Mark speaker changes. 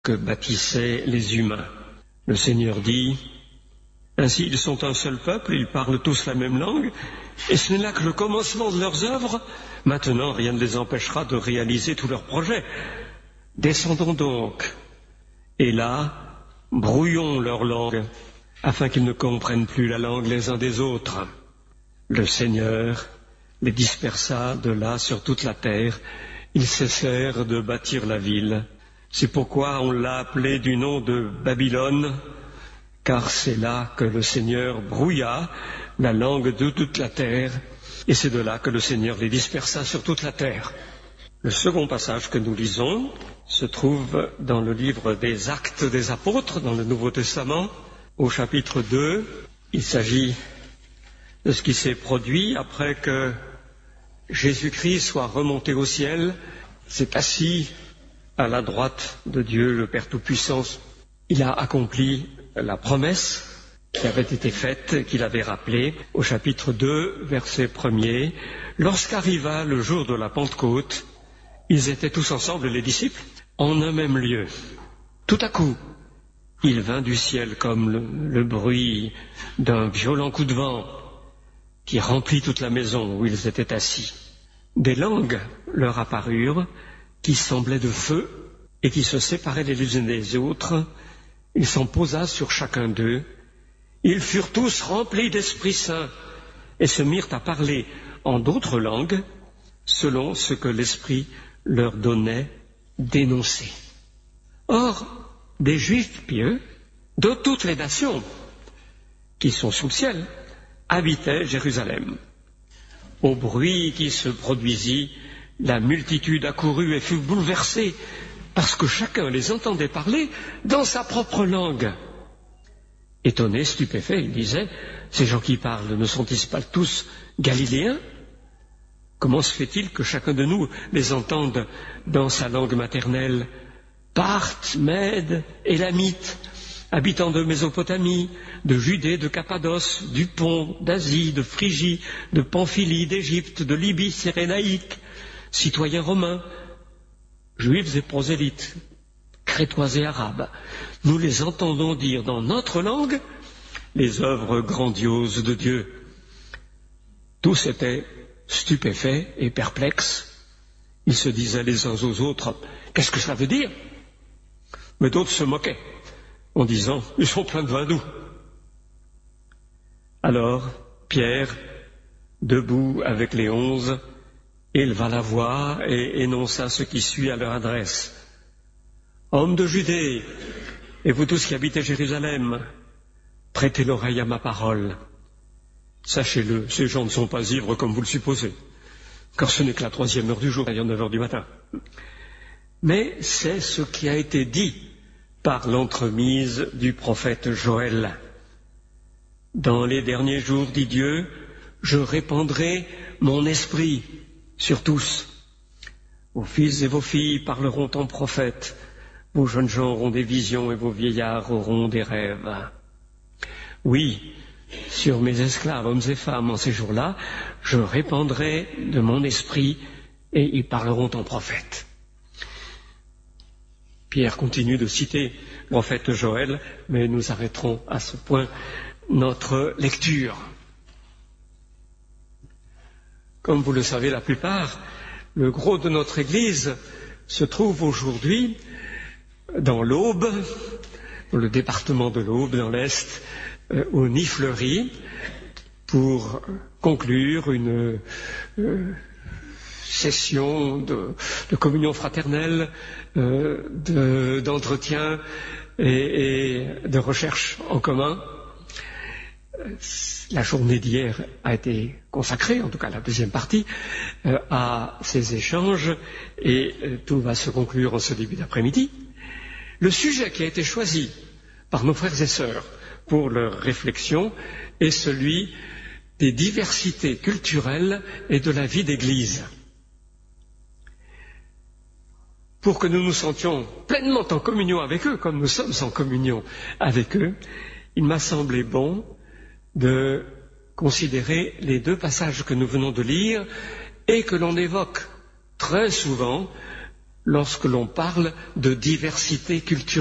Speaker 1: que bâtissaient les humains. Le Seigneur dit: ainsi ils sont un seul peuple, ils parlent tous la même langue, et ce n'est là que le commencement de leurs œuvres. Maintenant, rien ne les empêchera de réaliser tous leurs projets. Descendons donc, et là, brouillons leur langue, afin qu'ils ne comprennent plus la langue les uns des autres. Le Seigneur les dispersa de là sur toute la terre. Ils cessèrent de bâtir la ville. C'est pourquoi on l'a appelée du nom de Babylone, car c'est là que le Seigneur brouilla la langue de toute la terre, et c'est de là que le Seigneur les dispersa sur toute la terre. Le second passage que nous lisons se trouve dans le livre des Actes des Apôtres, dans le Nouveau Testament, au chapitre 2. Il s'agit de ce qui s'est produit après que Jésus-Christ soit remonté au ciel, s'est assis à la droite de Dieu, le Père Tout-Puissant. Il a accompli la promesse qui avait été faite, qu'il avait rappelée au chapitre 2, verset 1er. Lorsqu'arriva le jour de la Pentecôte, ils étaient tous ensemble, les disciples, en un même lieu. Tout à coup, il vint du ciel comme le bruit d'un violent coup de vent qui remplit toute la maison où ils étaient assis. Des langues leur apparurent qui semblaient de feu et qui se séparaient les unes des autres. Il s'en posa sur chacun d'eux. Ils furent tous remplis d'Esprit Saint et se mirent à parler en d'autres langues selon ce que l'Esprit leur donnait d'énoncer. Or, des Juifs pieux de toutes les nations qui sont sous le ciel habitaient Jérusalem. Au bruit qui se produisit, la multitude accourut et fut bouleversée parce que chacun les entendait parler dans sa propre langue. Étonnés, stupéfaits, ils disaient: ces gens qui parlent ne sont-ils pas tous galiléens? Comment se fait-il que chacun de nous les entende dans sa langue maternelle? Parthes, Mèdes, Élamites, habitants de Mésopotamie, de Judée, de Cappadoce, du Pont, d'Asie, de Phrygie, de Pamphylie, d'Égypte, de Libye cyrénaïque, citoyens romains, juifs et prosélytes, crétois et arabes, nous les entendons dire dans notre langue les œuvres grandioses de Dieu. Tous étaient stupéfaits et perplexes. Ils se disaient les uns aux autres: qu'est-ce que cela veut dire? Mais d'autres se moquaient en disant: ils sont pleins de vin doux. Alors Pierre, debout avec les 11, éleva la voix et énonça ce qui suit à leur adresse. Hommes de Judée, et vous tous qui habitez Jérusalem, prêtez l'oreille à ma parole. Sachez-le, ces gens ne sont pas ivres comme vous le supposez, car ce n'est que la 3e heure du jour, c'est-à-dire 9 heures du matin. Mais c'est ce qui a été dit par l'entremise du prophète Joël. Dans les derniers jours, dit Dieu, je répandrai mon esprit sur tous. Vos fils et vos filles parleront en prophètes, vos jeunes gens auront des visions et vos vieillards auront des rêves. Oui, sur mes esclaves, hommes et femmes, en ces jours-là, je répandrai de mon esprit et ils parleront en prophètes. Pierre continue de citer le prophète Joël, mais nous arrêterons à ce point notre lecture. Comme vous le savez la plupart, le gros de notre Église se trouve aujourd'hui dans l'Aube, dans le département de l'Aube, dans l'Est, au Nid-Fleury, pour conclure une session de communion fraternelle, d'entretien et de recherche en commun. La journée d'hier a été consacrée, en tout cas la deuxième partie, à ces échanges et tout va se conclure en ce début d'après-midi. Le sujet qui a été choisi par nos frères et sœurs pour leur réflexion est celui des diversités culturelles et de la vie d'Église. Pour que nous nous sentions pleinement en communion avec eux, comme nous sommes en communion avec eux, il m'a semblé bon de considérer les deux passages que nous venons de lire et que l'on évoque très souvent lorsque l'on parle de diversité culturelle.